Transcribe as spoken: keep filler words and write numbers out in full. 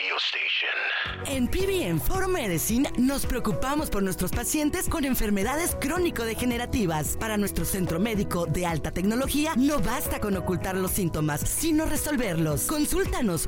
radio station. En P B M For Medicine nos preocupamos por nuestros pacientes con enfermedades crónico-degenerativas. Para nuestro centro médico de alta tecnología, no basta con ocultar los síntomas, sino resolverlos. Consúltanos